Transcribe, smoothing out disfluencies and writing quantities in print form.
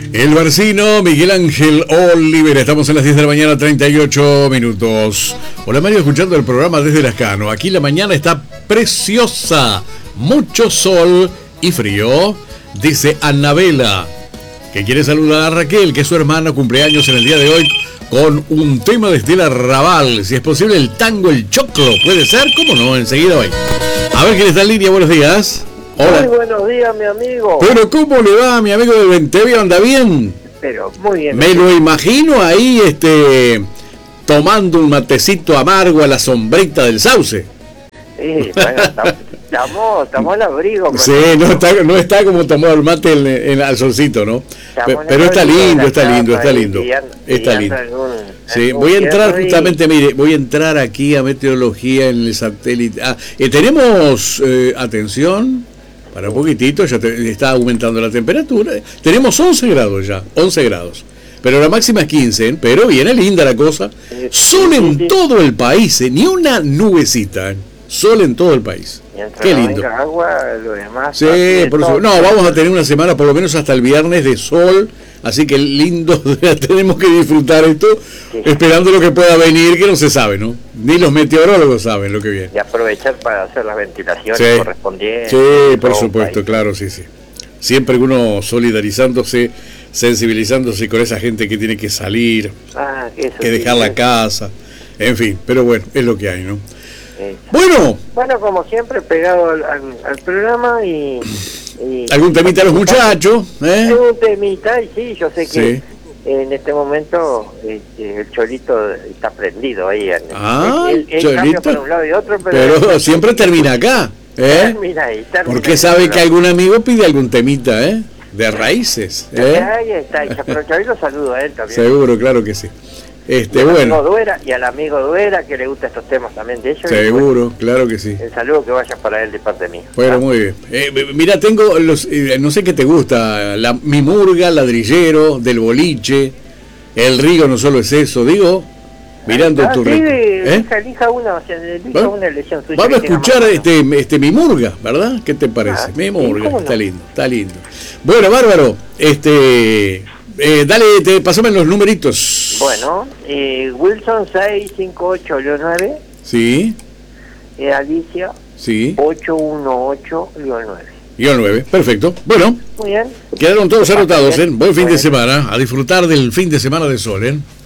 El Barcino, Miguel Ángel Olivera. Estamos en las 10 de la mañana, 38 minutos. Hola Mario, escuchando el programa desde Lascano. Aquí la mañana está preciosa. Mucho sol y frío. Dice Anabela, que quiere saludar a Raquel, que es su hermana, cumpleaños en el día de hoy, con un tema de Estela Raval. Si es posible, el tango, el choclo. ¿Puede ser? ¿Cómo no? Enseguida hoy. A ver quién está en línea. Buenos días. Hola. Muy buenos días, mi amigo. Pero ¿cómo le va, mi amigo de Ventevia? ¿Anda bien? Pero muy bien. Me lo imagino ahí, tomando un matecito amargo a la sombrita del sauce. Sí, bueno, estamos al abrigo. Sí, no está como tomar el mate al solcito, ¿no? Pero está lindo. Está lindo. Sí, voy a entrar justamente, mire, voy a entrar aquí a meteorología en el satélite. Tenemos, atención, para un poquitito, ya está aumentando la temperatura. Tenemos 11 grados ya, 11 grados. Pero la máxima es 15, pero viene linda la cosa. Sol en todo el país, ni una nubecita. Sol en todo el país. Qué lindo. Agua, lo demás, sí, por eso. No, vamos a tener una semana por lo menos hasta el viernes de sol, así que lindo, tenemos que disfrutar esto, sí, esperando lo que pueda venir, que no se sabe, ¿no? Ni los meteorólogos saben lo que viene. Y aprovechar para hacer las ventilaciones, sí, correspondientes. Sí, por supuesto, claro, sí. Siempre uno solidarizándose, sensibilizándose con esa gente que tiene que salir, que dejar la casa, en fin, pero bueno, es lo que hay, ¿no? Bueno, como siempre, pegado al programa y algún temita a los muchachos, algún temita, y sí, yo sé que en este momento el Cholito está prendido ahí. Cholito, cambia para un lado y otro, pero siempre termina acá, termina ahí, porque sabe que algún amigo pide algún temita, de raíces, Ahí está, pero Cholito saludo a él también. Seguro, claro que sí. Bueno. Y al amigo Duera, que le gusta estos temas también de ellos. Seguro, bueno, claro que sí. El saludo que vaya para él de parte mía. Bueno, muy bien. Mira, tengo no sé qué te gusta, mi murga, ladrillero, del boliche, el río, no solo es eso, digo, mirando tu río. Elija una elección suya. Vamos a escuchar mi murga, ¿verdad? ¿Qué te parece? Mi murga, está lindo. Bueno, bárbaro, dale, pasame los numeritos. Bueno, Wilson 658-9. Sí. Alicia. Sí. 818-9. Perfecto. Bueno. Muy bien. Quedaron todos anotados, Buen fin de semana. A disfrutar del fin de semana de sol,